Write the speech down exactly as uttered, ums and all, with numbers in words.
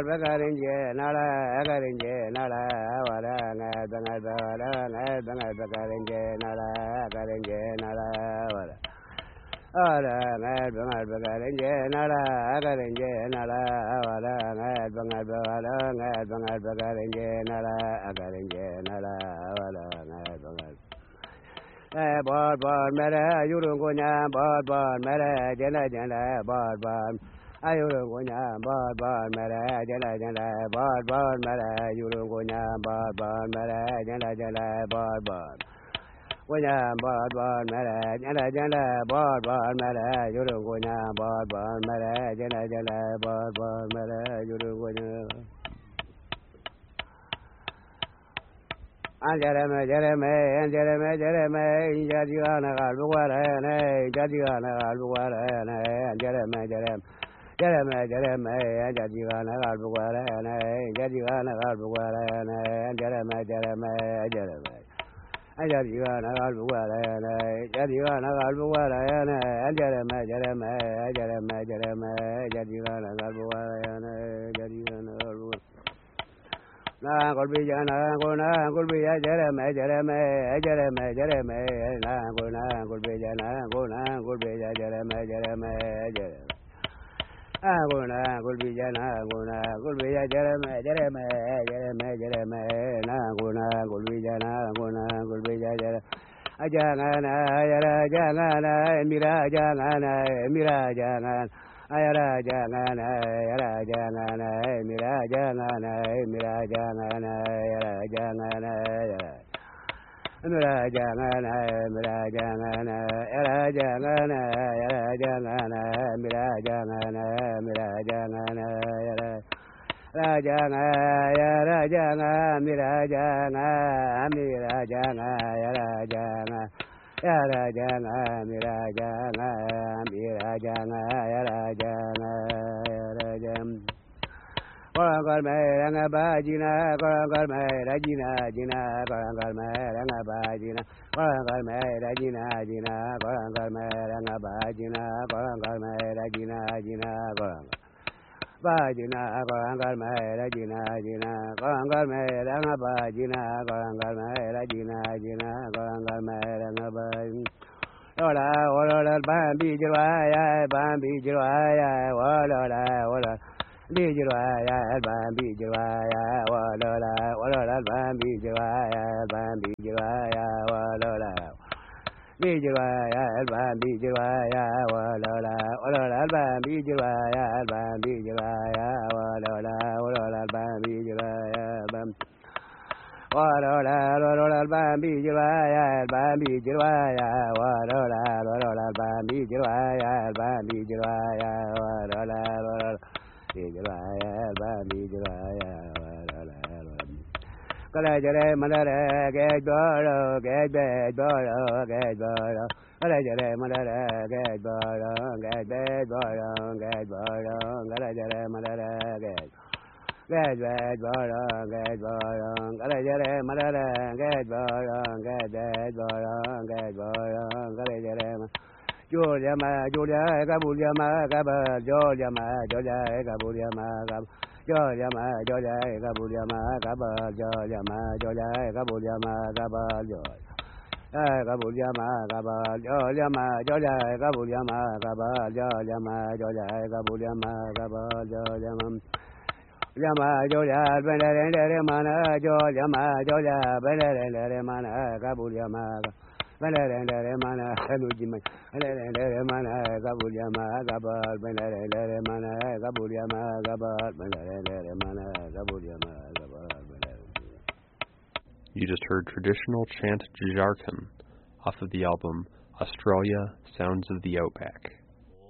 Bakarinje, Nala, Agarinje, Nala, Vara, Banga, Banga, Bakarinje, Nala, Agarinje, Nala, Vara. Ora, Banga, Bakarinje, Nala, Agarinje, Nala, Vara, Banga, Banga, Banga, Bakarinje, Nala, Agarinje, Nala, Vara, Banga. Bor, Bor, Mera, Yurungunya, Bor, Bor, Mera, Jena, Jena, Bor, Bor. Ayurungunya, Bor, Bor, Mera, Jena, Jena, Bor, Bor, Mera, Yurungunya, Bor, Bor, Mera, Jena, Jena, Bor, Bor. Gunya, Bor, Bor, Mera, Jena, Jena, Bor, Bor, Mera, Yurungunya, Bor, Bor, Mera, Jena, Jena, Bor, Bor, Mera, Yurungunya. Jereme, Jereme, Jereme, Jereme, Jadiana, Luarene, Jadiana, Luarene, Jereme, Jereme, Jereme, Jereme, Jadiana, Luarene, Jadiana, Luarene, Jereme, Jereme, Jereme. Jadiana, Luarene, Jadiana, Luarene, Jereme, Jereme, Jereme, Jereme, Jadiana, Luarene, Jadiana, Luarene. Na Golbija, na Gona, Golbija, Jereme, Jereme, Jereme, Jereme, na Gona, Golbija, na Gona, Golbija, Jereme, Jereme, Jereme. Na Gona, Golbija, na Gona, Golbija, Jereme, Jereme, Jereme, Jereme, na Gona, Golbija, na Gona, Golbija, Jereme. Ajangana, Ayara, Jangana, Mira, Jangana, Mira, Jangana. Ayara jangana, ayara jangana, mira jangana, mira jangana, ayara jangana, mira jangana, mira jangana, ayara jangana, ayara jangana, mira jangana, mira jangana, ayara rajana, ayara jangana, mira jangana, mira jangana, ayara jangana. Yara jana, mira jana, mira jana, yara jana, yara jam. Korangal me ranga bajina, korangal me rajina, jina, korangal me ranga bajina, korangal me rajina, jina, korangal me ranga bajina, korangal me rajina, jina, korangal. Bajina, korangal me rajina, jina, korangal me ranga bajina, korangal me rajina, jina, korangal me ranga bajina. Ola, ola, bambi jirwaya, bambi jirwaya, ola, ola, bijirwaya, bambi jirwaya, ola, ola, bambi jirwaya, bambi jirwaya, ola. Bijirwaya, bambi jirwaya, ola, ola, bambi jirwaya, bambi jirwaya, ola, ola, bambi jirwaya, bam. Ola, ola, bambi jirwaya, bambi jirwaya, ola, ola, bambi jirwaya, bambi jirwaya, ola, ola, bijirwaya, bambi jirwaya, ola. Kala jare malare ge doro ge be doro ge doro. Kala jare malare ge doro ge be doro ge doro. Kala jare malare ge ge be doro ge doro. Kala jare malare ge doro ge be doro ge doro. Kala jare ma Julia ma Julia Gabulia ma Gaba Julia ma Julia Gabulia ma Gab Julia ma Julia Gabulia ma Gaba Julia ma Julia Gabulia ma Gaba Julia Gabulia ma Gaba Julia ma Julia Gabulia ma Gaba Julia ma Julia Gabulia ma Gaba Julia ma Jama Julia Benere mana Julia ma Julia Benere mana Gabulia ma Benere mana Hanujima Benere mana Gabulia ma Gabal Benere mana Gabulia ma Gabal Benere mana Gabulia ma Gabal. You just heard traditional chant Jharkhand off of the album Australia Sounds of the Outback.